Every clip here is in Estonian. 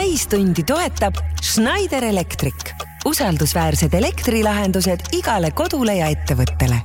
täistundi toetab Schneider Electric. Usaldusväärsed elektrilahendused igale kodule ja ettevõttele.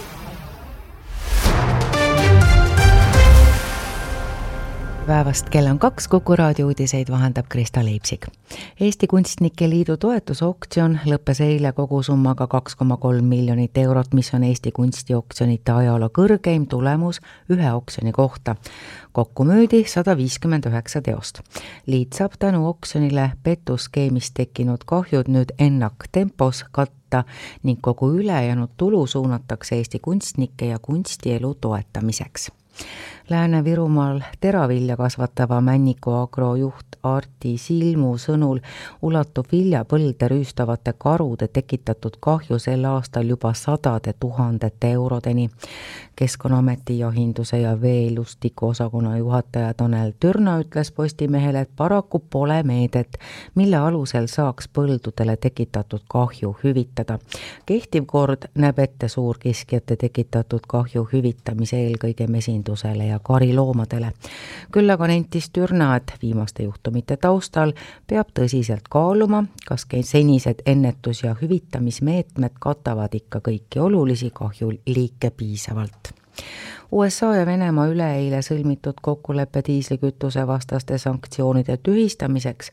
Päevast kell on 2, Kuku raadio uudiseid vahendab Krista Leipsik. Eesti Kunstnike Liidu toetusoktsioon lõppes eile kogusummaga 2,3 miljonit eurot, mis on Eesti kunstioktsionite ajaloo kõrgeim tulemus ühe oktsiooni kohta. Kokku müüdi 159 teost. Liit saab tänu oktsionile petuskeemist tekkinud kahjud nüüd ennaktempos katta ning kogu ülejäänud tulu suunatakse Eesti kunstnike ja kunstielu toetamiseks. Lääne-Virumaal teravilja kasvatava Männiku Agro juht Arti Silmu sõnul ulatub viljapõlde rüüstavate karude tekitatud kahju sel aastal juba 100 000 eurodeni. Keskkonnaameti jahinduse ja veelustiku osakonna juhataja Tanel Türna ütles Postimehele, et paraku pole meedet, mille alusel saaks põldudele tekitatud kahju hüvitada. Kehtiv kord näeb ette suurkiskjate tekitatud kahju hüvitamise eelkõige mesindusele ja kariloomadele. Küll aga nentis Türna, et viimaste juhtumite taustal peab tõsiselt kaaluma, kas senised ennetus- ja hüvitamismeetmed katavad ikka kõiki olulisi kahjuliike piisavalt. USA ja Venemaa üleeile sõlmitud kokkuleppe diislikütuse vastaste sanktsioonide tühistamiseks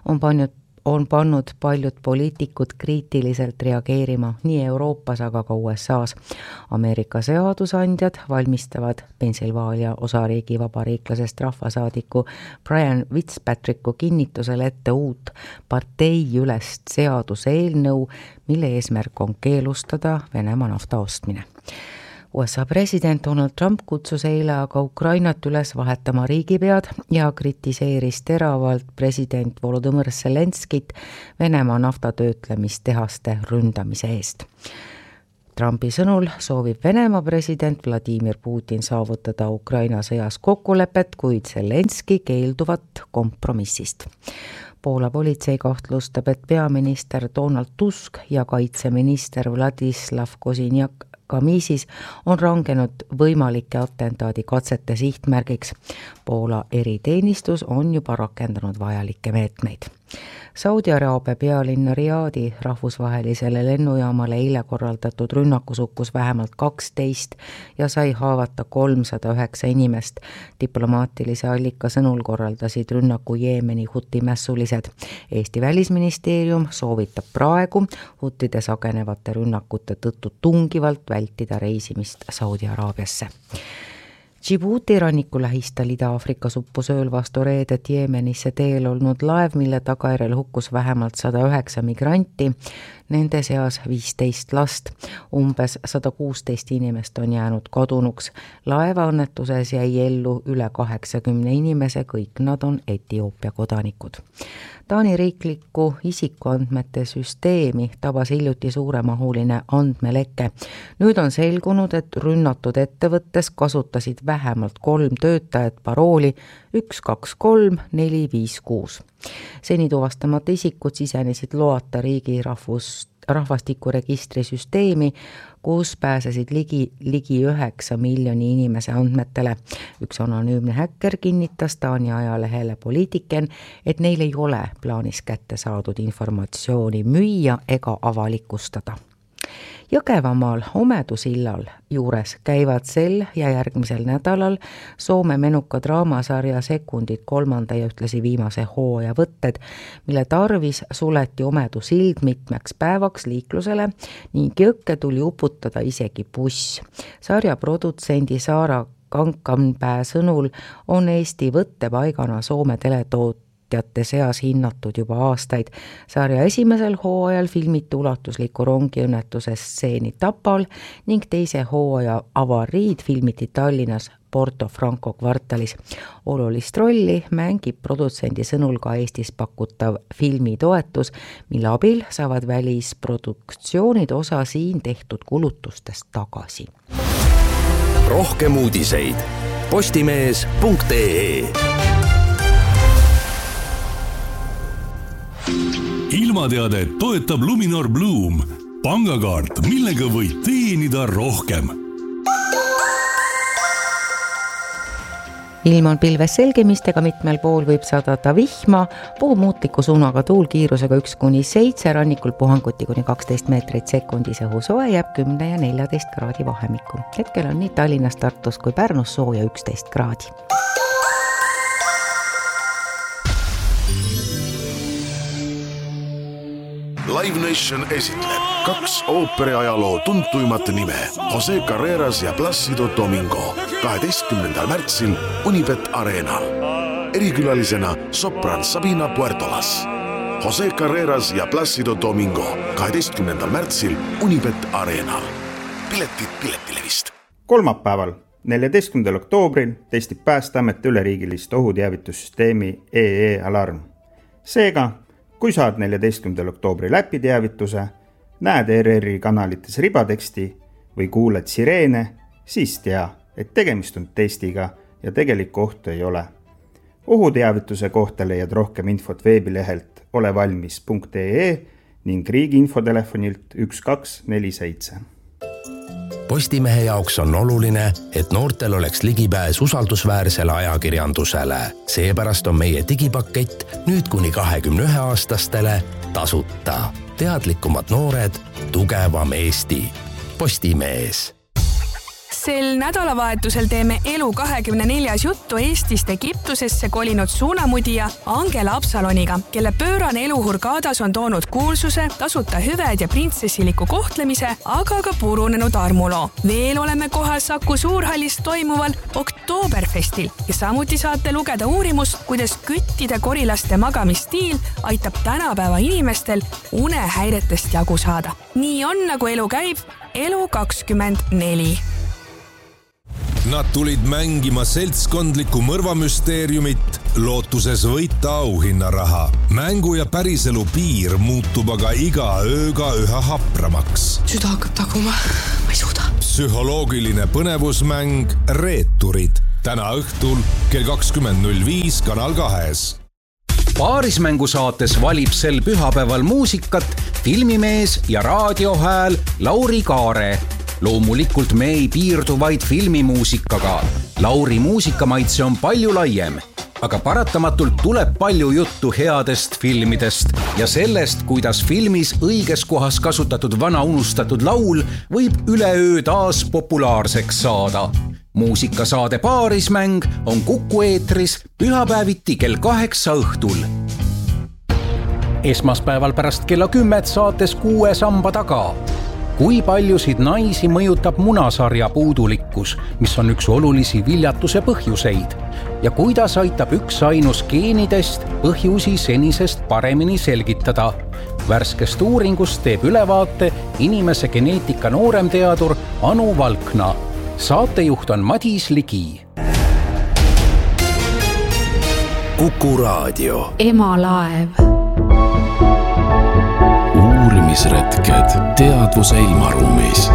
on pannud paljud poliitikud kriitiliselt reageerima nii Euroopas, aga ka USA's. Ameerika seadusandjad valmistavad Pennsylvania osariigi vabariiklasest rahvasaadiku Brian Fitzpatricku kinnitusel ette uut parteiülest seaduseelnõu, mille eesmärk on keelustada Venemaa nafta ostmine. USA president Donald Trump kutsus eile aga Ukrainat üles vahetama riigipead ja kritiseeris teravalt president Volodõmõr Zelenskit Venemaa naftatöötlemistehaste ründamise eest. Trumpi sõnul soovib Venemaa president Vladimir Putin saavutada Ukraina sõjas kokkulepet, kuid Zelenski keelduvat kompromissist. Poola politsei kahtlustab, et peaminister Donald Tusk ja kaitseminister Vladislav Kozinjak Kamisis on rangenud võimalike atentaadikatsete sihtmärgiks. Poola eriteenistus on juba rakendanud vajalikke meetmeid. Saudi Araabia pealinna Riadi rahvusvahelisele lennujaamale eile korraldatud rünnakus hukkus vähemalt 12 ja sai haavata 309 inimest. Diplomaatilise allika sõnul korraldasid rünnaku Jeemeni huti mässulised. Eesti välisministeerium soovitab praegu huttide sagenevate rünnakute tõttu tungivalt vältida reisimist Saudi Araabiasse. Djibouti ranniku lähistel Ida-Aafrikas uppus ööl vastu reedet Jeemenisse teel olnud laev, mille tagajärjel hukkus vähemalt 109 migranti, nende seas 15 last. Umbes 116 inimest on jäänud kadunuks. Laevaõnnetuses jäi ellu üle 80 inimese, kõik nad on Etioopia kodanikud. Taani riikliku isikuandmete süsteemi tabas hiljuti suuremahuline andmeleke. Nüüd on selgunud, et rünnatud ettevõttes kasutasid vähemalt 3 töötajat parooli 123456. Seni tuvastamata isikud sisenesid loata riigi rahvastikuregistri süsteemi, kus pääsesid ligi 9 miljoni inimese andmetele. Üks anonüümne häkker kinnitas Taani ajalehele Politiken, et neil ei ole plaanis kätte saadud informatsiooni müüa ega avalikustada. Jõgevamaal Omedu sillal juures käivad sel ja järgmisel nädalal Soome menuka draamasarja Sekundid 3. ja ühtlasi viimase hooaja võtted, mille tarvis suleti Omedu sild mitmeks päevaks liiklusele ning jõkke tuli uputada isegi buss. Sarja produtsendi Saara Kankanpää sõnul on Eesti võttepaigana Soome teletoot seas hinnatud juba aastaid. Sarja esimesel hooajal filmiti ulatusliku rongiõnnetuse stseeni Tapal ning teise hooaja avariid filmiti Tallinnas Porto Franco kvartalis. Olulist rolli mängib produtsendi sõnul ka Eestis pakutav filmitoetus, mille abil saavad välisproduktsioonid osa siin tehtud kulutustest tagasi. Rohkem uudiseid postimees.ee. Ilmateade toetab Luminor Bloom, pangakaart, millega võid teenida rohkem. ilm on pilves selgemistega, mitmel pool võib sadada vihma, puumuutliku suunaga tuul kiirusega 1–7, rannikul puhanguti kuni 12 meetrit sekundis, õhusoe jääb 10 ja 14 kraadi vahemikku. Hetkel on nii Tallinnas, Tartus kui Pärnus sooja 11 kraadi. Live Nation esitleb 2 ooperiajaloo tuntuimat nime Jose Carreras ja Plácido Domingo 12. märtsil Unibet Arenal. Erikülalisena sopran Sabina Puertolas. Jose Carreras ja Plácido Domingo 12. märtsil Unibet Arenal. Piletid Piletilevist. Kolmapäeval, 14. oktoobril testib Päästeamet üleriigilist ohuteavitussüsteemi EE-alarm. Seega, kui saad 14. oktoobril äpiteavituse, näed ERR-i kanalites ribateksti või kuuled sireene, siis tea, et tegemist on testiga ja tegelikku ohtu ei ole. Ohuteavituse kohta leiad rohkem infot veebilehelt olevalmis.ee ning riigi infotelefonilt 1247. Postimehe jaoks on oluline, et noortel oleks ligipääs usaldusväärsele ajakirjandusele. Seepärast on meie digipakett nüüd kuni 21-aastastele tasuta. Teadlikumad noored, tugevam Eesti. Postimees. Sel nädalavahetusel teeme Elu 24 juttu Eestist Egiptusesse kolinud suunamudija Angela Absaloniga, kelle pöörane elu Hurgadas on toonud kuulsuse, tasuta hüved ja printsessiliku kohtlemise, aga ka purunenud armuloo. Veel oleme kohal Saku Suurhallis toimuval Oktooberfestil ja samuti saate lugeda uurimust, kuidas küttide korilaste magamistiil aitab tänapäeva inimestel unehäiretest jagu saada. Nii on, nagu elu käib, Elu 24. Nad tulid mängima seltskondlikku mõrvamüsteeriumit, lootuses võita auhinnaraha. Mängu ja päriselu piir muutub aga iga ööga üha hapramaks. Süda hakkab taguma, ma ei suuda. Psühholoogiline põnevusmäng Reeturid. Täna õhtul kell 20.05 Kanal 2. Paarismängusaates valib sel pühapäeval muusikat filmimees ja raadiohääl Lauri Kaare. Loomulikult me ei piirdu vaid filmimuusikaga. Lauri muusikamaitse on palju laiem, aga paratamatult tuleb palju juttu headest filmidest ja sellest, kuidas filmis õiges kohas kasutatud vana unustatud laul võib üleöö taas populaarseks saada. Muusikasaade Paarismäng on Kuku eetris pühapäeviti kell 8 õhtul. Esmaspäeval pärast kella 10 saates 6 samba taga. Kui paljusid naisi mõjutab munasarja puudulikkus, mis on üks olulisi viljatuse põhjuseid, ja kuidas aitab üks ainus geenidest põhjusi senisest paremini selgitada. Värskest uuringust teeb ülevaate inimese geneetika nooremteadur Anu Valkna. Saatejuht on Madis Ligi. Kuku Raadio. Emalaev. Uurimisretked teadvuse ilmaruumis.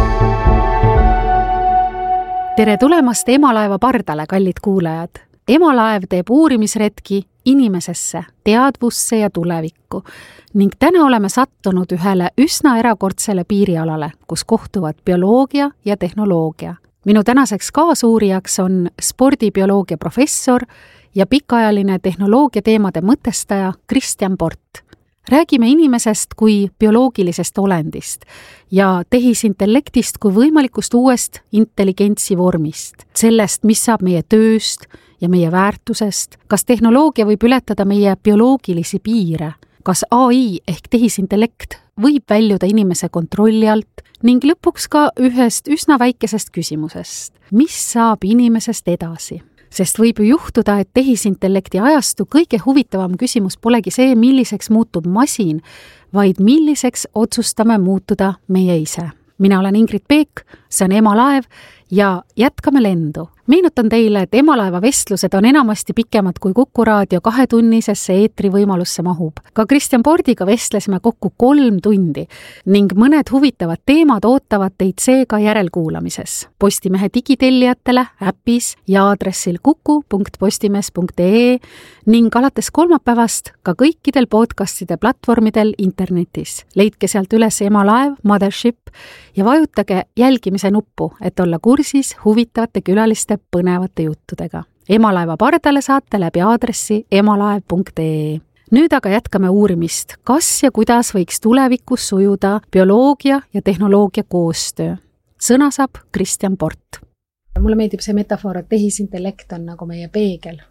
Tere tulemast Emalaeva pardale, kallid kuulajad. Emalaev teeb uurimisretki inimesesse, teadvusse ja tulevikku. Ning täna oleme sattunud ühele üsna erakordsele piirialale, kus kohtuvad bioloogia ja tehnoloogia. Minu tänaseks kaasuurijaks on spordibioloogia professor ja pikaajaline tehnoloogia teemade mõtestaja Kristjan Port. Räägime inimesest kui bioloogilisest olendist ja tehisintellektist kui võimalikust uuest intelligentsi vormist. Sellest, mis saab meie tööst ja meie väärtusest, kas tehnoloogia võib ületada meie bioloogilisi piire, kas AI ehk tehisintellekt võib väljuda inimese kontrolli alt ning lõpuks ka ühest üsna väikesest küsimusest. Mis saab inimesest edasi? Sest võib ju juhtuda, et tehisintellekti ajastu kõige huvitavam küsimus polegi see, milliseks muutub masin, vaid milliseks otsustame muutuda meie ise. Mina olen Ingrid Peek, see on Emalaev ja jätkame lendu. Meenutan teile, et Emalaeva vestlused on enamasti pikemad kui Kuku Raadio 2-tunnisesse eetrivõimalusse mahub. Ka Kristjan Pordiga vestlesime kokku 3 tundi ning mõned huvitavad teemad ootavad teid seega järelkuulamises. Postimehe digitellijatele äpis ja aadressil kuku.postimees.ee ning alates kolmapäevast ka kõikidel podcastide platvormidel internetis. Leidke sealt üles Emalaev, Mothership ja vajutage jälgimise nuppu, et olla kursis huvitavate külaliste põnevate juttudega. Emalaeva pardale saate läbi aadressi emalaev.ee. Nüüd aga jätkame uurimist, kas ja kuidas võiks tulevikus sujuda bioloogia ja tehnoloogia koostöö. Sõna saab Kristjan Port. Mulle meeldib see metafoor, et tehisintellekt on nagu meie peegel.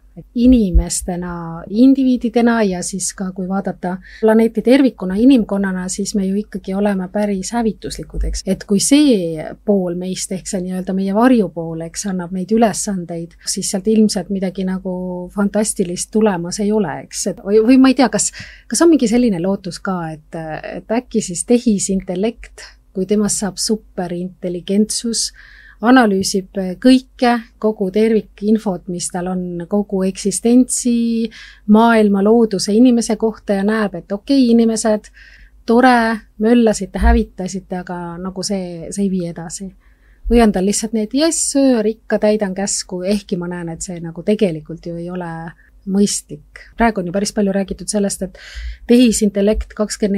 Inimestena, indiviididena ja siis ka kui vaadata planeeti tervikuna, inimkonnana, siis me ju ikkagi oleme päris hävituslikud, eks. Et kui see pool meist, ehk see nii-öelda meie varjupool, eks annab neid ülesandeid, siis sealt ilmselt midagi nagu fantastilist tulemas ei ole, eks. Või ma ei tea, kas on mingi selline lootus ka, et äkki siis tehisintellekt, kui temast saab superintelligentsus, analüüsib kõike, kogu tervikinfot, mis tal on kogu eksistentsi, maailma, looduse, inimese kohta ja näeb, et okei, inimesed, tore, möllasite, hävitasite, aga nagu see ei vii edasi. Või on tal lihtsalt need, ikka täidan käsku, ehkki ma näen, et see nagu tegelikult ju ei ole mõistlik. Praegu on ju päris palju räägitud sellest, et tehisintellekt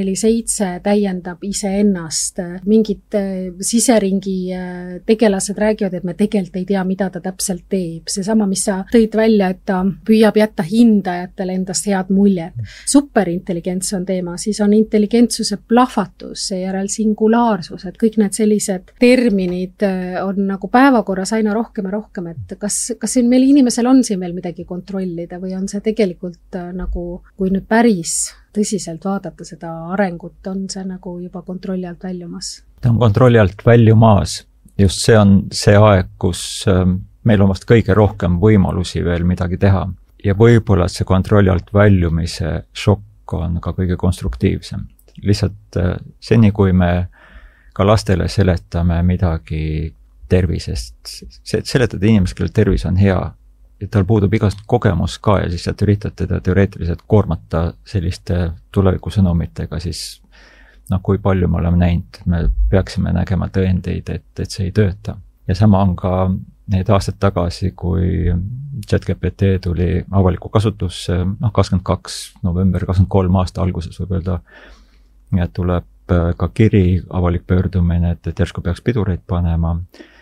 24/7 täiendab iseennast. Mingid siseringi tegelased räägivad, et me tegelikult ei tea, mida ta täpselt teeb. Seesama, mis sa tõid välja, et ta püüab jätta hindajatele endast head muljet. Superintelligents on teema, siis on intelligentsuse plahvatus, seejärel singulaarsus, et kõik need sellised terminid on nagu päevakorras aina rohkem ja rohkem, et kas siin meil inimesel on siin veel midagi kontrollida või on see tegelikult nagu, kui nüüd päris tõsiselt vaadata seda arengut, on see nagu juba kontrolli alt väljumas? Ta on kontrolli alt väljumas. Just see on see aeg, kus meil on vast kõige rohkem võimalusi veel midagi teha. Ja võib-olla see kontrolli alt väljumise šokk on ka kõige konstruktiivsem. Lihtsalt seni, kui me ka lastele seletame midagi tervisest, seletada inimesed, kellel tervis on hea, ja tal puudub igast kogemus ka ja siis sealt üritad teda teoreetiliselt koormata selliste tulevikusõnumitega, siis kui palju me oleme näinud, me peaksime nägema tõendeid, et see ei tööta. Ja sama on ka need aastad tagasi, kui ChatGPT tuli avaliku kasutusse, 22. november 23 aasta alguses võib öelda, ja tuleb ka kiri, avalik pöördumine, et järsku peaks pidureid panema.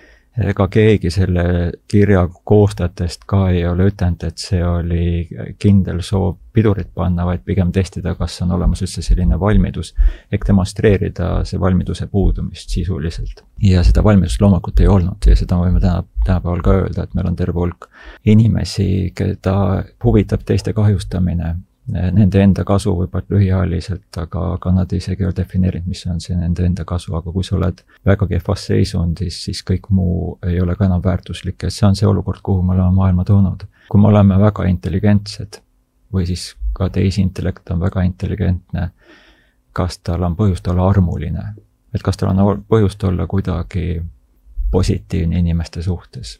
Ega keegi selle kirja koostajatest ka ei ole ütelnud, et see oli kindel soov pidurit panna, vaid pigem testida, kas on olemas üldse selline valmidus, ehk demonstreerida see valmiduse puudumist sisuliselt. Ja seda valmidust loomulikult ei olnud ja seda võime tänapäeval ka öelda, et meil on terve hulk inimesi, keda huvitab teiste kahjustamine, nende enda kasu võib-olla lühiajaliselt, aga nad isegi ei ole defineerinud, mis on see nende enda kasu, aga kui sa oled väga kehvas seisundis, siis kõik muu ei ole ka enam väärtuslik ja see on see olukord, kuhu me oleme maailma toonud. Kui me oleme väga intelligentsed või siis ka tehisintellekt on väga intelligentne, kas tal on põhjust olla armuline, et kas tal on põhjust olla kuidagi positiivne inimeste suhtes,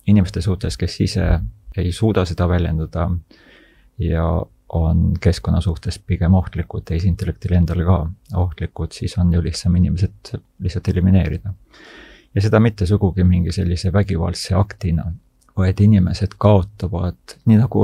kes ise ei suuda seda väljendada ja on keskkonna suhtes pigem ohtlikud, tehisintellektile endale ka ohtlikud, siis on ju lihtsam inimesed lihtsalt elimineerida. Ja seda mitte sugugi mingi sellise vägivaldse aktina, vaid inimesed kaotavad, nii nagu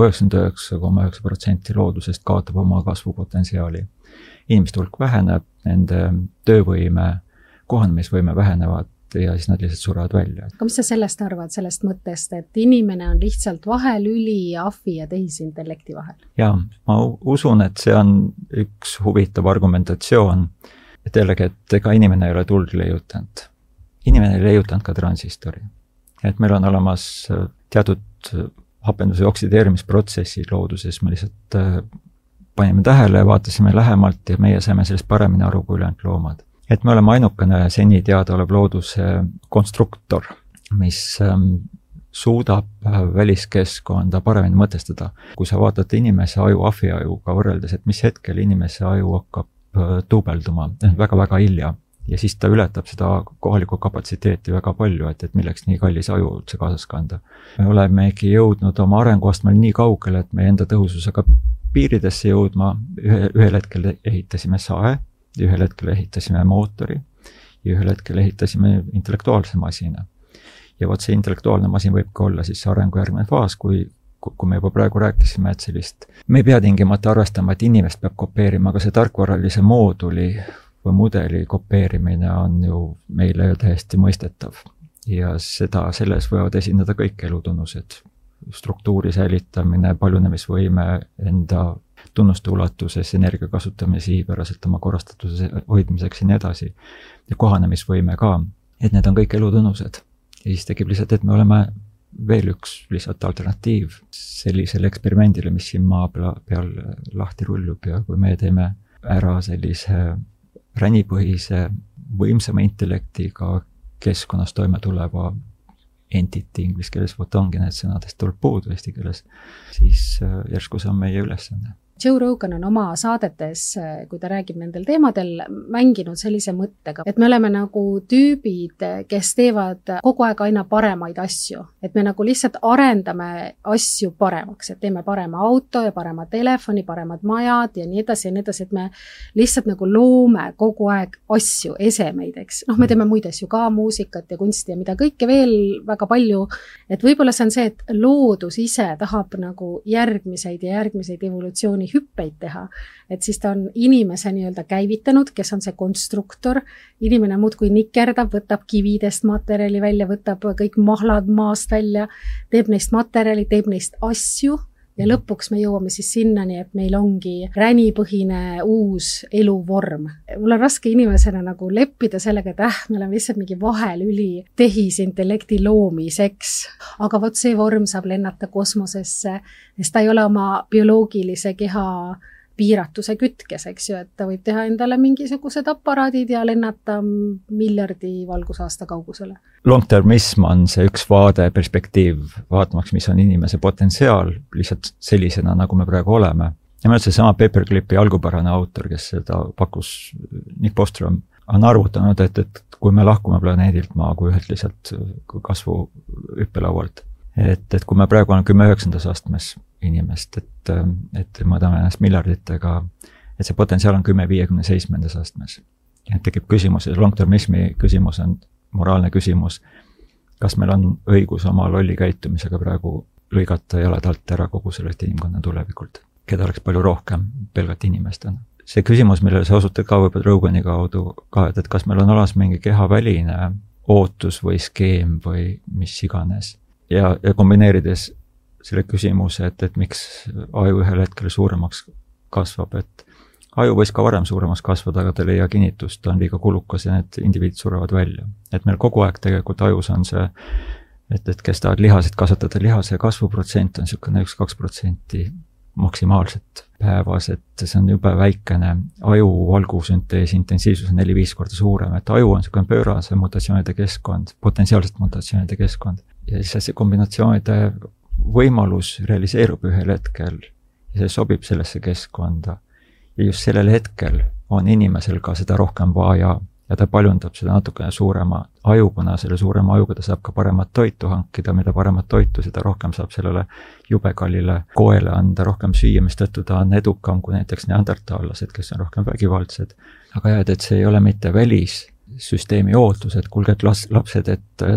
99,9% loodusest kaotab oma kasvupotentsiaali. Inimeste hulk väheneb, nende töövõime, kohanemisvõime vähenevad ja siis nad lihtsalt surevad välja. Aga mis sa sellest arvad, sellest mõttest, et inimene on lihtsalt vahelüli ahvi ja tehisintellekti vahel? Jaa, ma usun, et see on üks huvitav argumentatsioon, et jällegi, et ega inimene ei ole tuld leiutanud. Inimene ei leiutanud ka transistori. Et meil on olemas teatud hapenduse oksideerimisprotsessid looduses, me lihtsalt panime tähele, vaatasime lähemalt ja meie saime sellest paremini aru kui ülejäänud loomad. Et me oleme ainukene seni teadaolev looduse konstruktor, mis suudab väliskeskkonda paremini mõtestada. Kui sa vaatad inimese aju ahvi ajuga võrreldes, et mis hetkel inimese aju hakkab tuubelduma, väga-väga hilja, ja siis ta ületab seda kohalikku kapatsiteeti väga palju, et milleks nii kallis aju üldse kaasas kanda. Me olemegi jõudnud oma arenguastmel nii kaugele, et me enda tõhususega piiridesse jõudma, ühel hetkel ehitasime sae, ühel hetkel ehitasime mootori ja ühel hetkel ehitasime intellektuaalse masina. Ja see intellektuaalne masin võib ka olla siis arengu järgmine faas, kui me juba praegu rääkisime, et sellist, me ei pea tingimata arvestama, et inimest peab kopeerima, aga see tarkvaralise mooduli või mudeli kopeerimine on ju meile täiesti mõistetav. Ja selles võivad esindada kõik elutunnused. struktuuri säilitamine, paljunemisvõime, enda tunnuste ulatuses, energia kasutamine sihipäraselt oma korrastatuse hoidmiseks ja nii edasi. Ja kohanemisvõime ka, et need on kõik elutunnused. Ja siis tekib lihtsalt, et me oleme veel üks lihtsalt alternatiiv sellisele eksperimendile, mis siin maa peal lahti rullub ja kui me teeme ära sellise ränipõhise võimsama intellektiga keskkonnas toime tuleva entity, inglise keeles vot ongi need sõnadest tuleb puudu eesti keeles, siis järsku see on meie ülesanne. Joe Rogan on oma saadetes, kui ta räägib nendel teemadel, mänginud sellise mõttega, et me oleme nagu tüübid, kes teevad kogu aeg aina paremaid asju. Et me nagu lihtsalt arendame asju paremaks, et teeme parema auto ja parema telefoni, paremad majad ja nii edasi, et me lihtsalt nagu loome kogu aeg asju, esemeid, eks. Me teeme muid asju ka, muusikat ja kunsti ja mida kõike veel väga palju. Et võib-olla see on see, et loodus ise tahab nagu järgmiseid evolutsiooni hüppeid teha, et siis ta on inimese nii-öelda käivitanud, kes on see konstruktor, inimene muudkui nikerdab, võtab kividest materjali välja, võtab kõik mahlad maast välja, teeb neist materjali, teeb neist asju ja lõpuks me jõuame siis sinnani, et meil ongi ränipõhine uus eluvorm. Mul on raske inimesena nagu leppida sellega, et me oleme lihtsalt mingi vahelüli tehisintellekti loomiseks, aga vot see vorm saab lennata kosmosesse, sest ta ei ole oma bioloogilise keha piiratuse kütkes, eks ju, et ta võib teha endale mingisugused aparaadid ja lennata miljardi valgusaasta kaugusele. Long-termism on see üks vaade, perspektiiv, vaatamaks, mis on inimese potentsiaal, lihtsalt sellisena, nagu me praegu oleme. Ja ma ütlen, sama Paperclipi algupärane autor, kes seda pakkus, Nick Bostrom, on arvutanud, et kui me lahkume planeedilt maa kui ühelt lihtsalt kasvu hüppelaualt, et kui me praegu oleme 10-9. astmes inimest, et mõõdame ennast miljarditega, et see potentsiaal on 10-57. astmes. Et tekib küsimus, long-termismi küsimus on moraalne küsimus, kas meil on õigus oma lolli käitumisega praegu lõigata jaledalt ära kogu sellest inimkonna tulevikult, keda oleks palju rohkem pelgalt inimestena. See küsimus, millele sa osutad ka võib-olla Rogani kaudu ka, et kas meil on olemas mingi kehaväline ootus või skeem või mis iganes. Ja kombineerides selle küsimuse, et miks aju ühel hetkel suuremaks kasvab, et aju võis ka varem suuremaks kasvada, aga ta ei leia kinnitust, ta on liiga kulukas ja need indiviidid surevad välja. Et meil kogu aeg tegelikult ajus on see, et kes tahavad lihasid kasvatada, lihase kasvuprotsent on niisugune 1-2% maksimaalselt päevas, et see on jube väikene. Aju valgusünteesi intensiivsus on 4-5 korda suurem, et aju on niisugune pöörase mutatsioonide keskkond, potentsiaalselt mutatsioonide keskkond. Ja siis see kombinatsioonide võimalus realiseerub ühel hetkel ja see sobib sellesse keskkonda. Ja just sellel hetkel on inimesel ka seda rohkem vaja ja ta paljundab seda natukene suurema ajukuna, selle suurema ajuga ta saab ka paremat toitu hankida, mida paremat toitu, seda rohkem saab sellele jubekallile koele anda, rohkem süüa, mis tõttu ta on edukam kui näiteks neandertaallased, kes on rohkem vägivaldsed. Aga jah, et see ei ole mitte välissüsteemi ootus, et kuulge, et lapsed,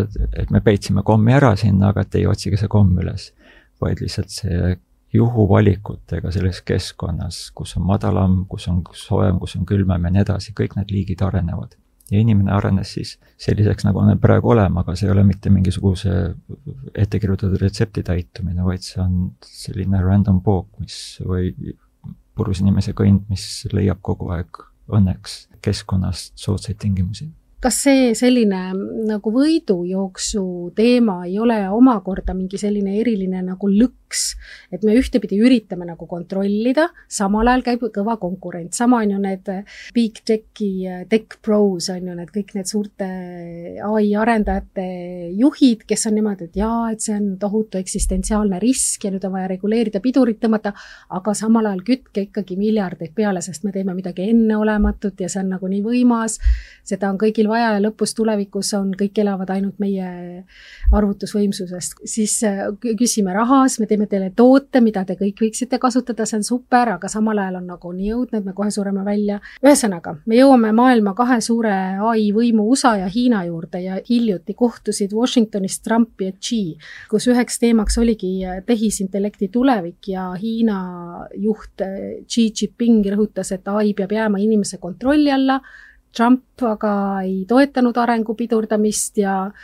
et me peitsime kommi ära sinna, aga et ei otsige see komm üles, vaid lihtsalt see juhuvalikutega selles keskkonnas, kus on madalam, kus on soem, kus on külmem ja nii edasi, kõik need liigid arenevad. Ja inimene arenes siis selliseks, nagu on praegu olema, aga see ei ole mitte mingisuguse ettekirjutatud retsepti täitumine, vaid see on selline random walk, või purus inimese kõnd, mis leiab kogu aeg õnneks keskkonnast soodsaid tingimusi. Kas see selline nagu võidujooksu teema ei ole omakorda mingi selline eriline nagu lõks, et me ühtepidi üritame nagu kontrollida, samal ajal käib kõva konkurent. Sama on ju need Big Tech'i, Tech Pros on ju need kõik need suurte AI arendajate juhid, kes on niimoodi, et jaa, et see on tohutu eksistentsiaalne risk ja nüüd on vaja reguleerida, pidurit tõmmata, aga samal ajal kütke ikkagi miljardeid peale, sest me teeme midagi enneolematut ja see on nagu nii võimas, seda on kõigil vaja ja lõpus tulevikus on, kõik elavad ainult meie arvutusvõimsusest. Siis küsime rahas, me teeme teile toote, mida te kõik võiksite kasutada, see on super, aga samal ajal on nagu nii õudne, et me kohe sureme välja. Ühesõnaga, me jõuame maailma 2 suure AI võimu USA ja Hiina juurde ja hiljuti kohtusid Washingtonis Trump ja Xi, kus üheks teemaks oligi tehisintellekti tulevik ja Hiina juht Xi Jinping rõhutas, et AI peab jääma inimese kontrolli alla. Trump aga ei toetanud arengu pidurdamist ja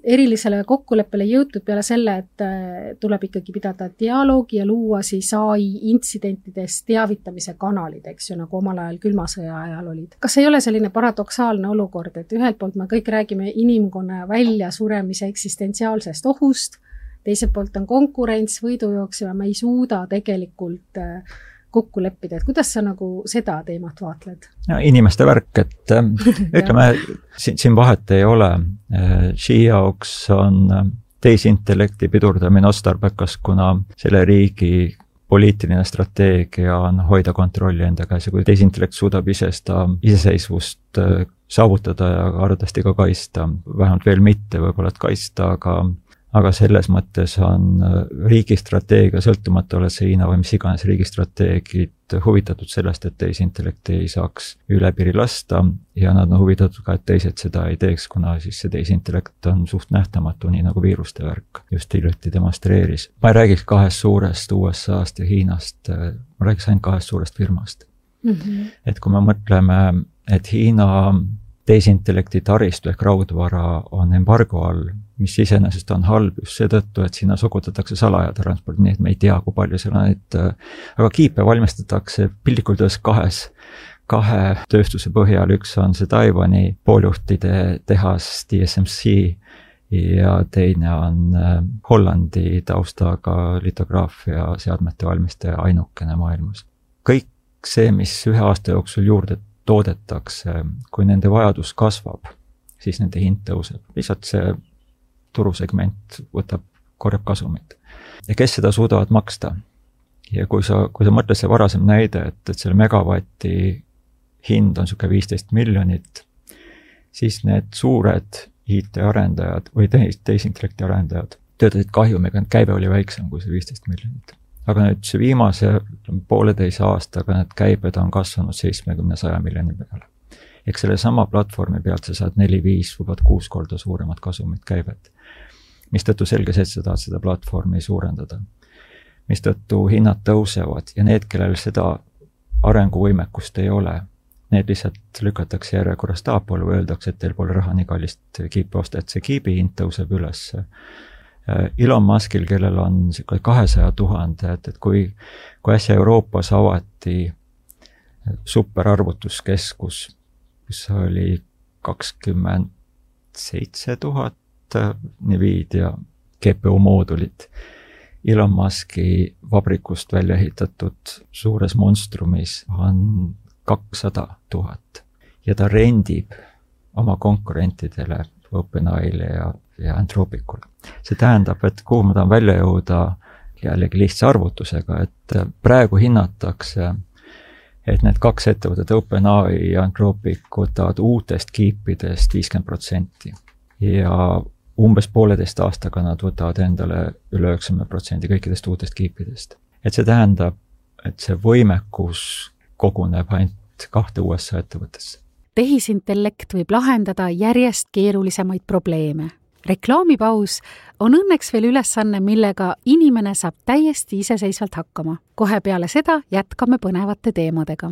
erilisele kokkuleppele jõutud peale selle, et tuleb ikkagi pidada dialoogi ja luua siis AI intsidentidest teavitamise kanalid, eks ju, nagu omal ajal külma sõja ajal olid. Kas ei ole selline paradoksaalne olukord, et ühelt poolt me kõik räägime inimkonna väljasuremise eksistentsiaalsest ohust, teiselt poolt on konkurents, võidujooks ja me ei suuda tegelikult kokku leppida, et kuidas sa nagu seda teemat vaatled? Ja, inimeste värk, et ütleme, siin vahet ei ole. Xi jaoks on tehisintellekti pidurdamine otstarbekas, kuna selle riigi poliitiline strateegia on hoida kontrolli enda käes ja kui tehisintellekt suudab ise seda iseseisvust saavutada ja arvatavasti ka kaitsta, vähemalt veel mitte võib-olla, et kaitsta, aga selles mõttes on riigi strateegia sõltumata, oled see Hiina või mis iganes riigi strateegid huvitatud sellest, et tehisintellekti ei saaks üle piiri lasta ja nad on huvitatud ka, et teised seda ei teeks, kuna siis see tehisintellekt on suht nähtamatu, nii nagu viiruste värk just hiljuti demonstreeris. Ma ei räägiks 2 suurest USA-st ja Hiinast, ma räägiks ainult 2 suurest firmast. Et kui me mõtleme, et Hiina tehisintellekti taristu ehk raudvara on embargo all, mis iseenesest on halb just seetõttu, et sinna sokutatakse salajatransport, nii et me ei tea, kui palju seal on, aga kiipe valmistatakse piltlikult öeldes 2 tööstuse põhjal, üks on see Taiwani pooljuhtide tehas TSMC ja teine on Hollandi taustaga litograafia seadmete valmistaja ainukene maailmas. Kõik see, mis 1 aasta jooksul juurde toodetakse, kui nende vajadus kasvab, siis nende hind tõuseb. Lihtsalt see turusegment korjab kasumit. Ja kes seda suudavad maksta? Ja kui sa mõtled see varasem näide, et selle megavatti hind on siuke 15 miljonit, siis need suured IT-arendajad või tehisintellekti arendajad töötasid kahjumiga, käibe oli väiksem kui see 15 miljonit. Aga nüüd see viimase 1,5 aastaga need käibed on kasvanud 70-100 miljoni peale. Ehk selle sama platvormi pealt sa saad 4-5 või 6 korda suuremat kasumit käibet. Mistõttu selge see, et sa tahad seda platvormi suurendada. Mistõttu hinnad tõusevad ja need, kellel seda arenguvõimekust ei ole, need lihtsalt lükatakse järjekorrast taapoole või öeldakse, et teil pole raha nii kallist kiipi osta, et see kiibi hind tõuseb üles. Elon Muskil, kellel on 200 000, et kui äsja Euroopas avati superarvutuskeskus, kus oli 27 000 Nvidia GPU moodulit, Elon Muski vabrikust välja ehitatud suures monstrumis on 200 000 ja ta rendib oma konkurentidele OpenAIle ja Anthropicule. See tähendab, et kuhu ma tahan välja jõuda jällegi lihtsa arvutusega, et praegu hinnatakse, et need 2 ettevõtet OpenAI ja Anthropic võtavad uutest kiipidest 50% ja umbes 1,5 aastaga nad võtavad endale üle 90% kõikidest uutest kiipidest. Et see tähendab, et see võimekus koguneb ainult 2 USA ettevõttesse. Tehisintellekt võib lahendada järjest keerulisemaid probleeme. Reklaamipaus on õnneks veel ülesanne, millega inimene saab täiesti iseseisvalt hakkama. Kohe peale seda jätkame põnevate teemadega.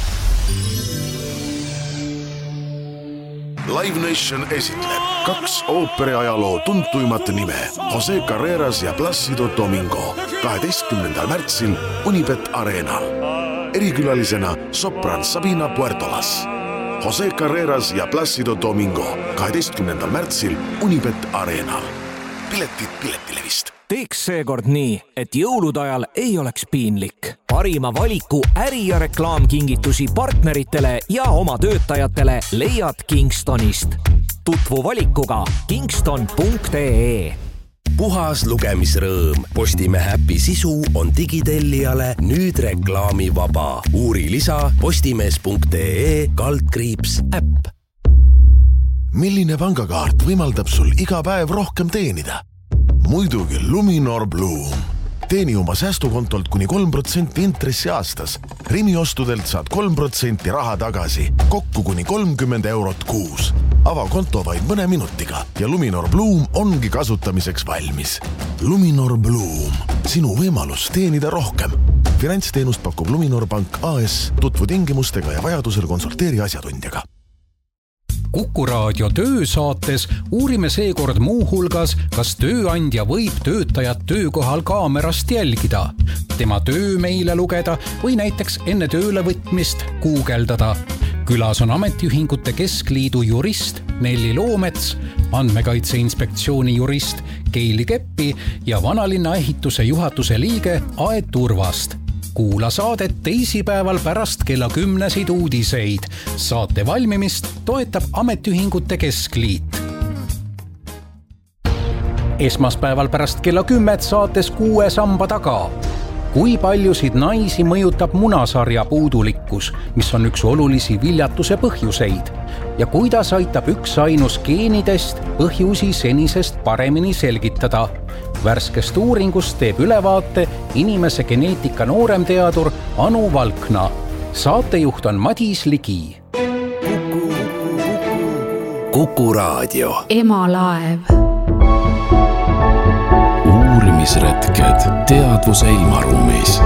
Live Nation esitleb 2 ooperiajaloo tuntuimat nime Jose Carreras ja Plácido Domingo 12. märtsil Unibet Arenal. Erikülalisena sopran Sabina Puertolas. Jose Carreras ja Plácido Domingo 12. märtsil Unibet Arenal. Piletid Piletilevist. Teeks seekord nii, et jõulude ajal ei oleks piinlik. Parima valiku äri- ja reklaamkingitusi partneritele ja oma töötajatele leiad Kingstonist. Tutvu valikuga kingston.ee. Puhas lugemisrõõm. Postimehe äpi sisu on digitellijale nüüd reklaamivaba. Uuri lisa postimees.ee/äpp. Milline pangakaart võimaldab sul iga päev rohkem teenida? Muidugi Luminor Bloom. Teeni oma säästukontolt kuni 3% intressi aastas. Rimi ostudelt saad 3% raha tagasi, kokku kuni 30 eurot kuus. Ava konto vaid mõne minutiga ja Luminor Bloom ongi kasutamiseks valmis. Luminor Bloom, sinu võimalus teenida rohkem. Finantsteenust pakub Luminor Pank AS, tutvu tingimustega ja vajadusel konsulteeri asjatundjaga. Kuku Raadio töösaates uurime seekord muuhulgas, kas tööandja võib töötajat töökohal kaamerast jälgida, tema töö meile lugeda või näiteks enne tööle võtmist guugeldada. Külas on Ametiühingute Keskliidu jurist Nelli Loomets, Andmekaitse Inspektsiooni jurist Keili Keppi ja Vanalinna ehituse juhatuse liige Aet Urvast. Kuula saadet teisipäeval pärast kella 10 uudiseid. Saate valmimist toetab Ametiühingute Keskliit. Esmaspäeval pärast kella 10 saates 6 samba taga. Kui paljusid naisi mõjutab munasarja puudulikkus, mis on üks olulisi viljatuse põhjuseid? Ja kuidas aitab üks ainus geenidest põhjusi senisest paremini selgitada? Värskest uuringust teeb ülevaate inimese geneetika nooremteadur Anu Valkna. Saatejuht on Madis Ligi. Kuku Raadio. Emalaev. Uurimisretked teadvuse ilmaruumis.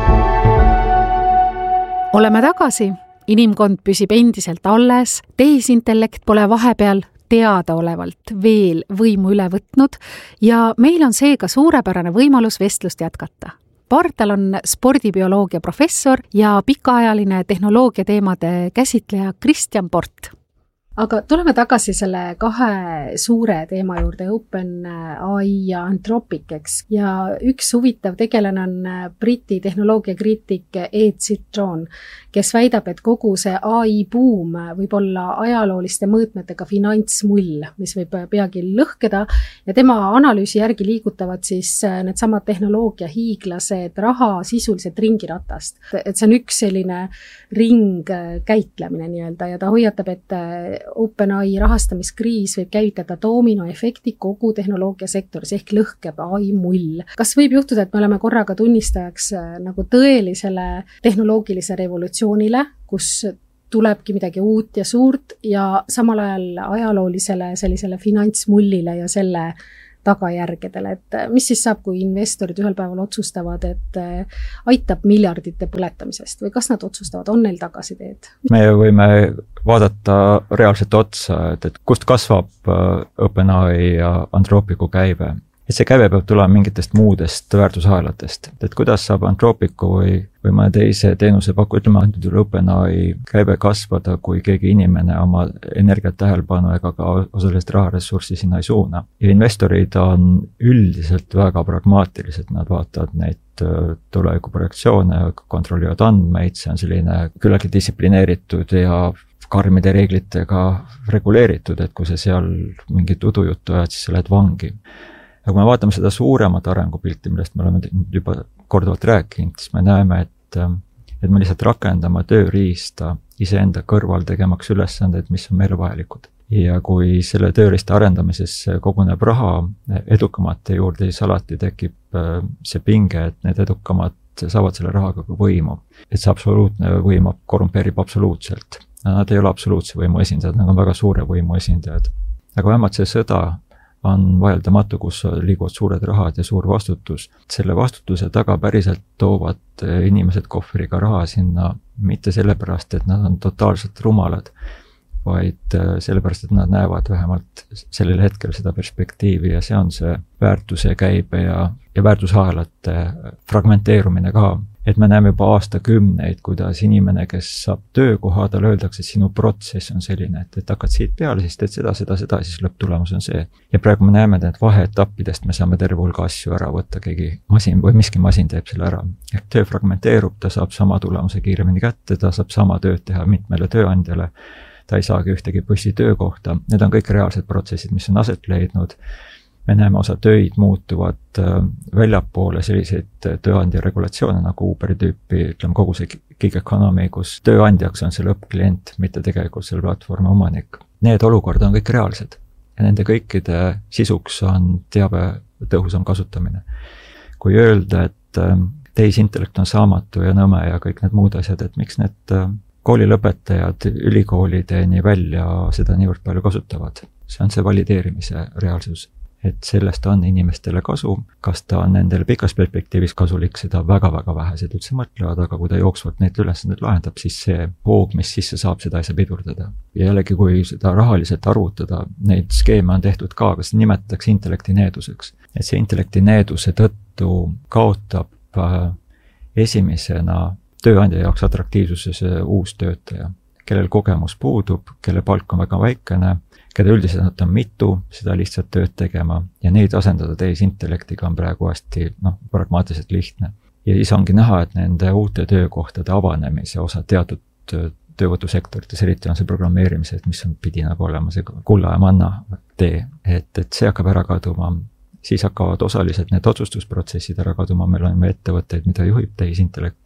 Oleme tagasi. Inimkond püsib endiselt alles. Tehisintellekt pole vahepeal teadaolevalt veel võimu üle võtnud ja meil on seega suurepärane võimalus vestlust jätkata. Pardal on spordibioloogia professor ja pikaajaline tehnoloogia teemade käsitleja Kristjan Port. Aga tuleme tagasi selle 2 suure teema juurde, OpenAI ja Anthropic, eks. Ja üks huvitav tegelane on Briti tehnoloogiakriitik Ed Zitron, kes väidab, et kogu see AI buum võib olla ajalooliste mõõtmetega finantsmull, mis võib peagi lõhkeda ja tema analüüsi järgi liigutavad siis need samad tehnoloogia hiiglased raha sisuliselt ringiratast. Et see on üks selline ringkäitlemine nii-öelda ja ta hoiatab, et OpenAI rahastamiskriis võib käivitada dominoefekti kogu tehnoloogiasektoris ehk lõhkeb AI mull. Kas võib juhtuda, et me oleme korraga tunnistajaks nagu tõelisele tehnoloogilise revolutsioonile, kus tulebki midagi uut ja suurt ja samal ajal ajaloolisele sellisele finantsmullile ja selle tagajärgedele, et mis siis saab, kui investorid ühel päeval otsustavad, et aitab miljardite põletamisest või kas nad otsustavad, on neil tagasiteed? Me võime vaadata reaalselt otsa, et kust kasvab OpenAI ja Anthropicu käive. Et see käive peab tulema mingitest muudest väärtusahelatest. Et kuidas saab Anthropicu või mõne teise teenuse pakku, ütleme antud OpenAI käive kasvada, kui keegi inimene oma energiat tähelepanu ega ka osalist raharessurssi sinna ei suuna. Ja investorid on üldiselt väga pragmaatilised, nad vaatavad neid tulevikuprojektsioone, kontrollivad andmeid, see on selline küllalt distsiplineeritud ja karmide reeglitega reguleeritud, et kui sa seal mingit udujuttu ajad, siis sa lähed vangi. Ja kui me vaatame seda suuremat arengupilti, millest me oleme juba korduvalt rääkinud, siis me näeme, et me lihtsalt rakendame tööriista iseenda kõrval tegemaks ülesanded, mis on meile vajalikud. Ja kui selle tööriista arendamises koguneb raha edukamate juurde, siis alati tekib see pinge, et need edukamad saavad selle rahaga ka võimu. Et see absoluutne võim korrumpeerib absoluutselt. Nad ei ole absoluutse võimu esindajad, nad on väga suure võimu esindajad. Aga vähemalt see sõda on vaieldamatu, kus liiguvad suured rahad ja suur vastutus. Selle vastutuse taga päriselt toovad inimesed kohvriga raha sinna mitte sellepärast, et nad on totaalselt rumalad, vaid sellepärast, et nad näevad vähemalt sellel hetkel seda perspektiivi ja see on see väärtuse käibe ja väärtusahelate fragmenteerumine ka. Et me näeme juba aastakümneid, kuidas inimene, kes saab töökoha, tal öeldakse, et sinu protsess on selline, et hakkad siit peale, siis teed seda, siis lõpptulemus on see. Ja praegu me näeme, et vaheetappidest me saame terve hulga asju ära võtta, keegi masin või miski masin teeb selle ära. Ehk töö fragmenteerub, ta saab sama tulemuse kiiremini kätte, ta saab sama tööd teha mitmele tööandjale, ta ei saagi ühtegi bussi töökohta. Need on kõik reaalsed protsessid, mis on aset leidnud. Me näeme osa töid muutuvad väljapoole selliseid tööandja regulatsioone nagu Uberi tüüpi, ütleme kogu see gig economy, kus tööandjaks on see lõppklient, mitte tegelikult selle platvormi omanik. Need olukorrad on kõik reaalsed ja nende kõikide sisuks on teabe tõhusam kasutamine. Kui öelda, et tehisintellekt on saamatu ja nõme ja kõik need muud asjad, et miks need koolilõpetajad ülikoolideni välja seda niivõrd palju kasutavad, see on see valideerimise reaalsus. et sellest on inimestele kasu, kas ta on nendele pikas perspektiivis kasulik, seda väga-väga vähesed üldse mõtlevad, aga kui ta jooksvalt neid ülesanded lahendab, siis see hoog, mis sisse saab, seda ei saa pidurdada. Ja jällegi, kui seda rahaliselt arvutada, neid skeeme on tehtud ka, kas nimetatakse intellektineeduseks. Et see intellektineeduse tõttu kaotab esimesena tööandja jaoks atraktiivsuse see uus töötaja, kellel kogemus puudub, kelle palk on väga väikene, keda üldiselt on mitu seda lihtsalt tööd tegema ja neid asendada tehisintellektiga on praegu hästi pragmaatiliselt lihtne. Ja siis ongi näha, et nende uute töökohtade avanemise osa teatud töövõtusektorites, eriti on see programmeerimised, mis on pidi nagu olema see kulla ja manna tee, et see hakkab ära kaduma. Siis hakkavad osaliselt need otsustusprotsessid ära kaduma, meil on ettevõtteid, mida juhib tehisintellekt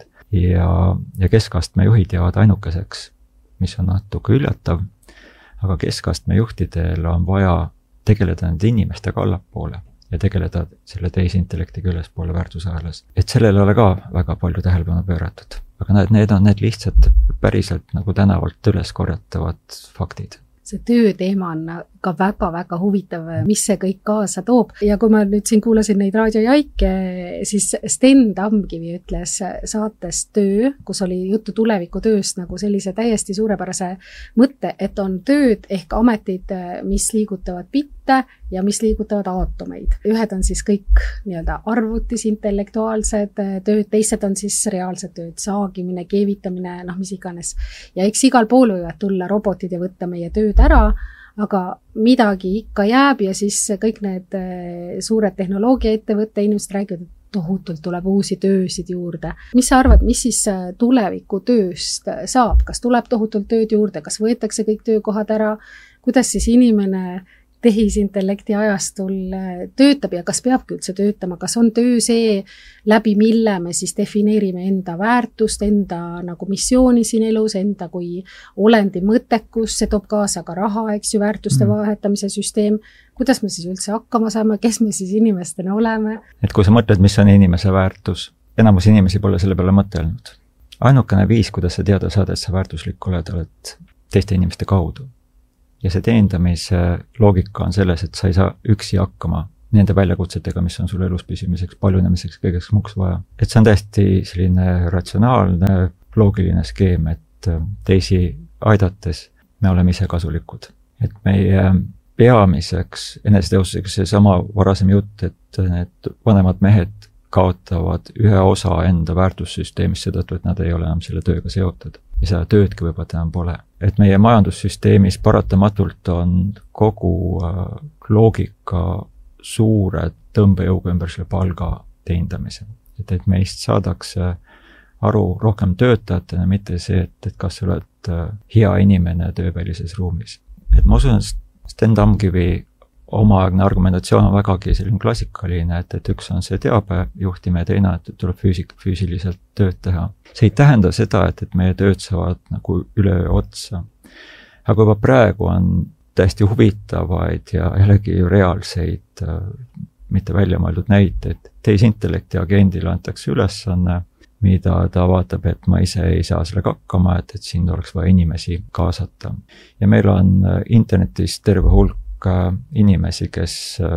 ja keskastme juhid jäävad ainukeseks, mis on natuke üllatav, aga keskastme juhtidel on vaja tegeleda nende inimestega allapoole ja tegeleda selle tehisintellektiga ülespoole väärtusahelas. Et sellele ole ka väga palju tähelepanu pööratud. Aga need on need lihtsalt päriselt nagu tänavalt üles korjatavad faktid. See tööteema on ka väga-väga huvitav, mis see kõik kaasa toob. Ja kui ma nüüd siin kuulasin neid raadiojaike, siis Sten Tamkivi ütles saates Töö, kus oli juttu tulevikutööst nagu sellise täiesti suurepärase mõtte, et on tööd ehk ametid, mis liigutavad bitte ja mis liigutavad aatomeid. Ühed on siis kõik nii-öelda arvutis intellektuaalsed tööd, teised on siis reaalsed tööd, saagimine, keevitamine, mis iganes. Ja eks igal pool võivad tulla robotid ja võtta meie tööd ära, aga midagi ikka jääb ja siis kõik need suured tehnoloogiaettevõtte inimesed räägivad, et tohutult tuleb uusi töösid juurde. Mis sa arvad, mis siis tuleviku tööst saab? Kas tuleb tohutult tööd juurde? Kas võetakse kõik töökohad ära? Kuidas siis inimene tehisintellekti ajastul töötab ja kas peabki üldse töötama? Kas on töö see, läbi mille me siis defineerime enda väärtust, enda nagu missiooni siin elus, enda kui olendi mõttekus, see toob kaasa ka raha, eks ju, väärtuste vahetamise süsteem. Kuidas me siis üldse hakkama saame, kes me siis inimestena oleme? Et kui sa mõtled, mis on inimese väärtus, enamus inimesi pole selle peale mõtelnud. Ainukene viis, kuidas sa teada saada, et sa väärtuslik oled teiste inimeste kaudu. Ja see teendamise loogika on selles, et sa ei saa üksi hakkama nende väljakutsetega, mis on sul elus püsimiseks, paljunemiseks, kõigeks muuks vaja. Et see on täiesti selline ratsionaalne, loogiline skeem, et teisi aidates me oleme ise kasulikud. Et meie peamiseks eneseteostuseks see sama varasem jutt, et need vanemad mehed kaotavad ühe osa enda väärtussüsteemist seetõttu, et nad ei ole enam selle tööga seotud. Ja seda töödki võib-olla enam pole. Et meie majandussüsteemis paratamatult on kogu loogika suure tõmbejõuga ümber selle palga teendamise. Et meist saadakse aru rohkem töötajatena, mitte see, et kas sa oled hea inimene töövälises ruumis. Et ma usun, Sten Tamkivi omaaegne argumentatsioon on vägagi selline klassikaline, et üks on see teabejuhtimine ja teine, et tuleb füüsiliselt tööd teha. See ei tähenda seda, et meie tööd saavad nagu üleöö otsa. Aga juba praegu on täiesti huvitavaid ja jällegi reaalseid, mitte välja mõeldud näiteid. Tehisintellekti agendile antakse ülesanne, mida ta vaatab, et ma ise ei saa sellega hakkama, et siin oleks vaja inimesi kaasata. Ja meil on internetis terve hulk inimesi, kes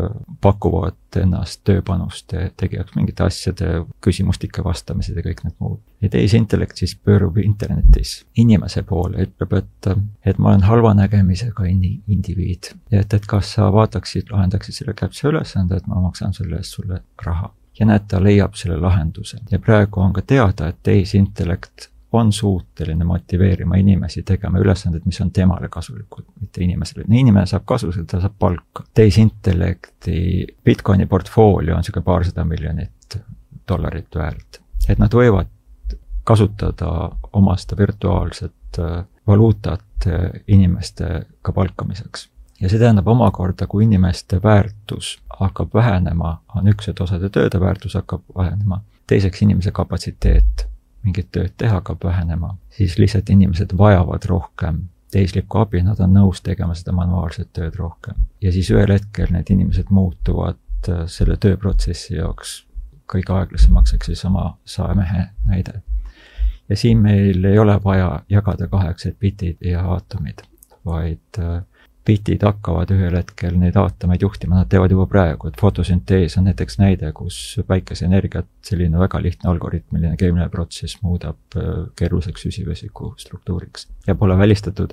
pakuvad ennast tööpanust ja tegivad mingite asjade, küsimustike vastamised ja kõik need muud. Ja tehisintellekt siis pöörub internetis inimese poole, ütleb, et ma olen halva nägemisega indiviid. Ja et kas sa lahendaksid selle käpse ülesande, et ma maksan selle eest sulle raha. Ja näed, ta leiab selle lahenduse. Ja praegu on ka teada, et tehisintellekt on suuteline motiveerima inimesi tegema ülesanded, mis on temale kasulikud, mitte inimesele. Inimene saab kasu, ta saab palka. Tehisintellekti Bitcoini portfoolio on selline $200 miljonit väärt. Et nad võivad kasutada omast virtuaalset valuutat inimestega palkamiseks. Ja see tähendab omakorda, kui inimeste väärtus hakkab vähenema, on üks, et osade tööde väärtus hakkab vähenema. Teiseks inimese kapatsiteet mingit tööd teha hakkab vähenema, siis lihtsalt inimesed vajavad rohkem tehislikku abi, nad on nõus tegema seda manuaalset tööd rohkem. Ja siis ühel hetkel need inimesed muutuvad selle tööprotsessi jaoks kõige aeglasemaks, eks siis sama saemehe näide. Ja siin meil ei ole vaja jagada kaheks, et bitid ja aatomid, vaid bitid hakkavad ühel hetkel neid aatomeid juhtima, nad teevad juba praegu, et fotosüntees on näiteks näide, kus päikeseenergiat selline väga lihtne algoritmiline keemiline protsess muudab keeruliseks süsivesiku struktuuriks. Ja pole välistatud,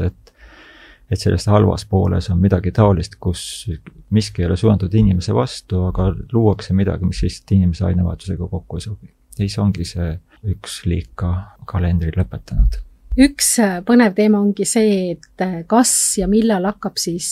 et sellest halvas pooles on midagi taolist, kus miski ei ole suunatud inimese vastu, aga luuakse midagi, mis lihtsalt inimese ainevahetusega kokku ei sobi. Ja siis ongi see üks liik ka kalendri lõpetanud. Üks põnev teema ongi see, et kas ja millal hakkab siis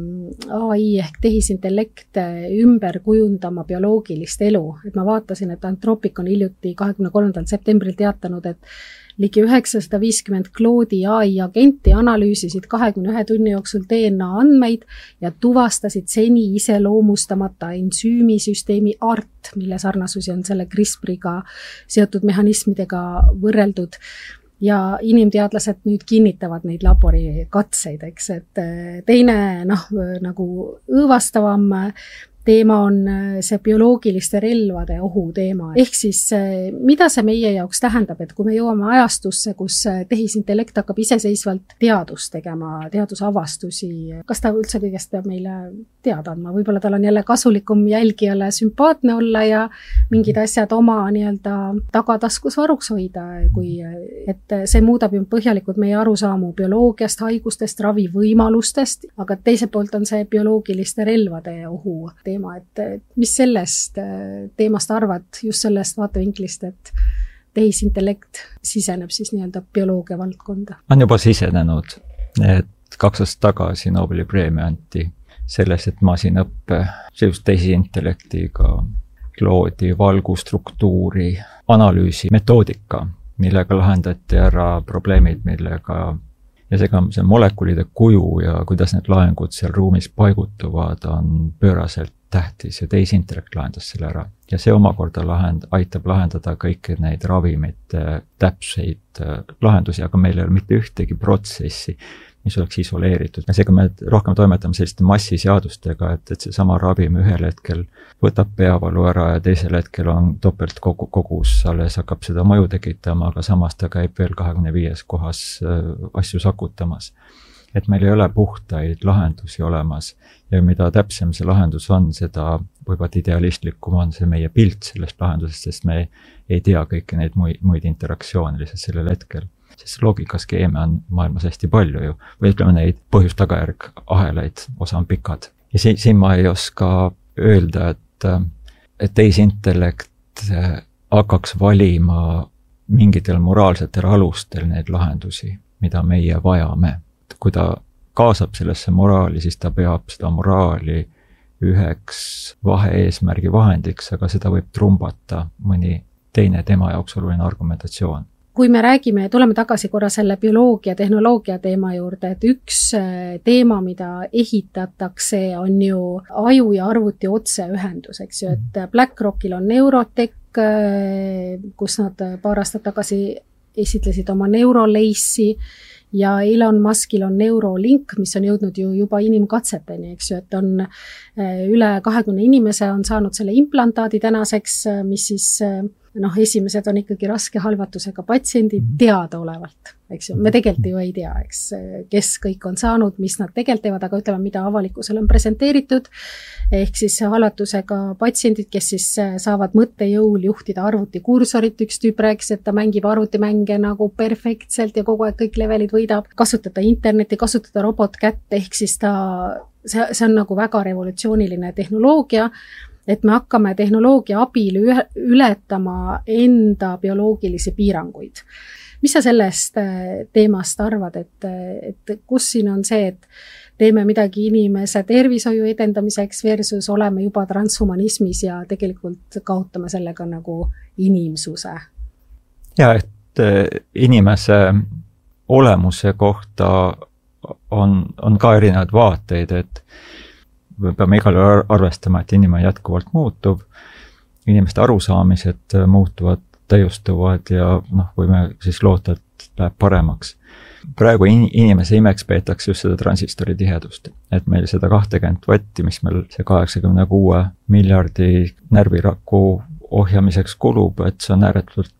AI ehk tehisintellekt ümber kujundama bioloogilist elu. Et ma vaatasin, et Anthropic on hiljuti 23. septembril teatanud, et ligi 950 Claude'i AI agenti analüüsisid 21 tunni jooksul DNA andmeid ja tuvastasid seni iseloomustamata ensüümisüsteemi ART, mille sarnasusi on selle CRISPR-iga seotud mehhanismidega võrreldud. Ja inimteadlased nüüd kinnitavad neid laborikatseid, eks, et teine nagu õõvastavam teema on see bioloogiliste relvade ohu teema. Ehk siis, mida see meie jaoks tähendab, et kui me jõuame ajastusse, kus tehisintellekt hakkab iseseisvalt teadust tegema, teadusavastusi, kas ta üldse kõigest peab meile teada andma? Võib-olla tal on jälle kasulikum jälgijale sümpaatne olla ja mingid asjad oma nii-öelda tagataskus varuks hoida, et see muudab ju põhjalikult meie arusaamu bioloogiast, haigustest, ravivõimalustest, aga teiselt poolt on see bioloogiliste relvade ohu teema, et mis sellest teemast arvad, just sellest vaatevinklist, et tehisintellekt siseneb siis nii-öelda bioloogia valdkonda? On juba sisenenud, et 2 aastat tagasi Nobeli preemia anti selles, et masinaõppe tehisintellektiga loodi valgustruktuuri analüüsi metoodika, millega lahendati ära probleemid, millega ja seega see molekulide kuju ja kuidas need laengud seal ruumis paigutuvad on pööraselt tähtis ja tehisintellekt lahendas selle ära. Ja see omakorda aitab lahendada kõiki neid ravimite täpseid lahendusi, aga meil ei ole mitte ühtegi protsessi, mis oleks isoleeritud. Ja seega me rohkem toimetame selliste massiseadustega, et see sama ravim ühel hetkel võtab peavalu ära ja teisel hetkel on topelt kogus, alles hakkab seda mõju tekitama, aga samas ta käib veel 25 kohas asju sakutamas. Et meil ei ole puhtaid lahendusi olemas ja mida täpsem see lahendus on, seda võivad idealistlikum on see meie pilt sellest lahendusest, sest me ei tea kõiki neid muid interaktsioone lihtsalt sellel hetkel. Sest loogikaskeeme on maailmas hästi palju ju, või ütleme neid põhjus-tagajärg ahelaid, osa on pikad. Ja siin ma ei oska öelda, et tehisintellekt hakkaks valima mingitel moraalsetel alustel neid lahendusi, mida meie vajame. Kui ta kaasab sellesse moraali, siis ta peab seda moraali üheks vahe-eesmärgi vahendiks, aga seda võib trumbata mõni teine tema jaoks oluline argumentatsioon. Kui me räägime, tuleme tagasi korra selle bioloogia, tehnoloogia teema juurde, et üks teema, mida ehitatakse, on ju aju ja arvuti otseühendus, eks ju, et BlackRockil on Neurotech, kus nad paar aastat tagasi esitlesid oma Neurolace'i, ja Elon Muskil on Neuralink, mis on jõudnud ju juba inimkatseteni, eks ju, et on üle 20 inimese on saanud selle implantaadi tänaseks, mis siis esimesed on ikkagi raske halvatusega patsiendid teadaolevalt, eks ju. Me tegelikult ju ei tea, eks, kes kõik on saanud, mis nad tegelikult teevad, aga ütleme, mida avalikkusele on presenteeritud, ehk siis halvatusega patsiendid, kes siis saavad mõttejõul juhtida arvutikursorit, üks tüüp rääkis, et ta mängib arvutimänge nagu perfektselt ja kogu aeg kõik levelid võidab, kasutada interneti, kasutada robotkätt, ehk siis see on nagu väga revolutsiooniline tehnoloogia, et me hakkame tehnoloogia abil ületama enda bioloogilisi piiranguid. Mis sa sellest teemast arvad, et kus siin on see, et teeme midagi inimese tervishoiu edendamiseks versus oleme juba transhumanismis ja tegelikult kaotame sellega nagu inimsuse? Ja, et inimese olemuse kohta on ka erinevad vaateid, et me peame igal arvestama, et inimene jätkuvalt muutub, inimeste arusaamised muutuvad, täiustuvad ja võime siis loota, et läheb paremaks. Praegu inimese imeks peetakse just seda transistori tihedust, et meil seda 20 vatti, mis meil see 86 miljardi närviraku ohjamiseks kulub, et see on ääretult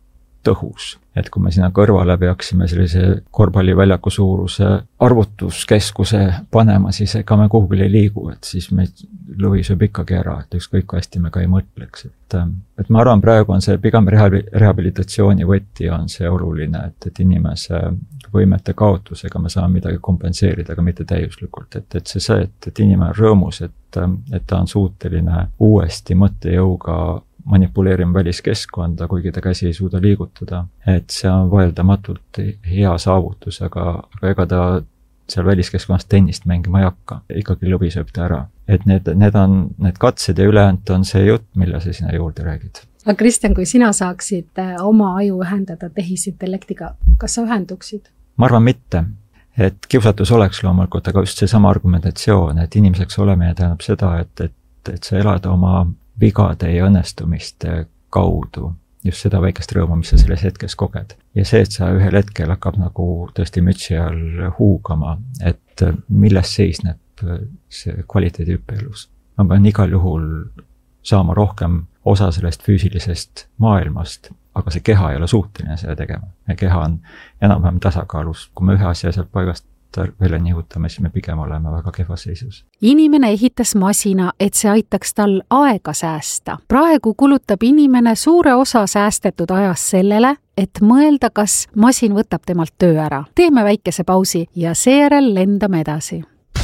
tõhus. Et kui me sinna kõrvale peaksime sellise korvpalliväljaku suuruse arvutuskeskuse panema, siis ega me kuhugile ei liigu, et siis meid lõvi sööb ikkagi ära, et ükskõik kui hästi me ka ei mõtleks. Et ma arvan, praegu on see pigem rehabilitatsiooni võti on see oluline, et inimese võimete kaotusega me saame midagi kompenseerida, aga mitte täiuslikult. Et inimene on rõõmus, et ta on suuteline uuesti mõttejõuga manipuleerima väliskeskkonda, kuigi ta käsi ei suuda liigutada. Et see on vaieldamatult hea saavutus, aga ega ta seal väliskeskkonnas tennist mängima ei hakka. Ikkagi lõvi sööb ta ära. Et need katsed ja ülejäänud on see jutt, mille sa sinna juurde räägid. Aga Kristjan, kui sina saaksid oma aju ühendada tehisintellektiga, kas sa ühenduksid? Ma arvan mitte. Et kiusatus oleks loomulikult, aga just see sama argumentatsioon, et inimeseks olemine tähendab seda, et sa elad oma vigade ja õnnestumiste kaudu, just seda väikest rõõmu, mis sa selles hetkes koged. Ja see, et sa ühel hetkel hakkab nagu tõesti mütsi all huugama, et milles seisneb see kvaliteedihüppe elus. Ma pean igal juhul saama rohkem osa sellest füüsilisest maailmast, aga see keha ei ole suhteline seda tegema. Ja keha on enam-vähem tasakaalus. Kui me ühe asja sealt paigast välja nihutame, siis me pigem oleme väga kehvas seisus. Inimene ehitas masina, et see aitaks tal aega säästa. Praegu kulutab inimene suure osa säästetud ajas sellele, et mõelda, kas masin võtab temalt töö ära. Teeme väikese pausi ja seejärel lendame edasi.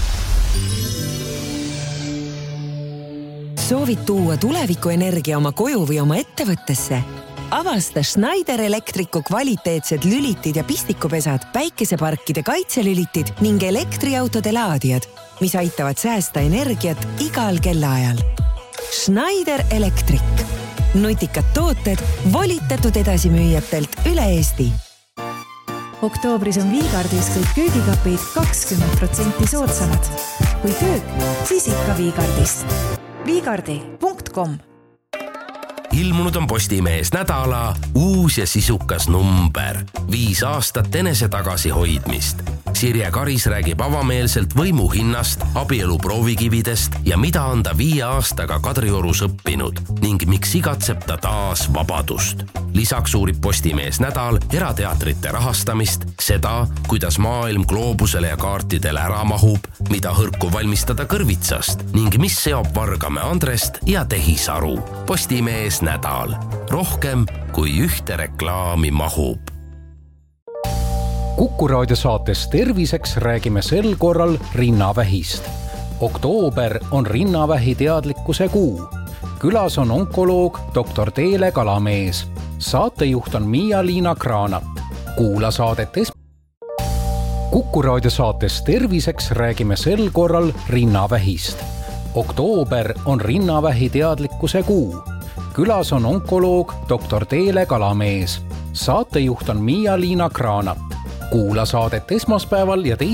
Soovid tuua tulevikuenergia oma koju või oma ettevõttesse? Avasta Schneider Electricu kvaliteetsed lülitid ja pistikupesad, päikeseparkide kaitselülitid ning elektriautode laadijad, mis aitavad säästa energiat igal kellaajal. Schneider Electric. Nutikad tooted volitatud edasimüüjatelt üle Eesti. Oktoobris on Viigardis kõik köögikapid 20% soodsamad. Kui köök, siis ikka Viigardist. Viigardi.com Ilmunud on Postimees nädala uus ja sisukas number. 5 aastat enese tagasihoidmist. Sirje Karis räägib avameelselt võimu hinnast, abielu proovikividest ja mida on ta 5 aastaga Kadriorus õppinud ning miks igatseb ta taas vabadust. Lisaks uurib Postimees nädal erateatrite rahastamist, seda, kuidas maailm gloobusele ja kaartidele ära mahub, mida hõrku valmistada kõrvitsast ning mis seob Vargamäe Andrest ja Tehisaru. Postimees nädal. Rohkem kui ühte reklaami mahub. Kuku raadio saates Terviseks räägime sel korral rinnavähist. Oktoober on rinnavähi teadlikkuse kuu. Külas on onkoloog Dr. Teele Kalamees. Saatejuht on Miia-Liina Kraanat. Kuula saadet Kuku raadio saates Terviseks räägime sel korral rinnavähist. Oktoober on rinnavähi teadlikkuse kuu. Külas on onkoloog Dr. Teele Kalamees. Saatejuht on Miia-Liina Kraanat. Kuula saadet esmaspäeval ja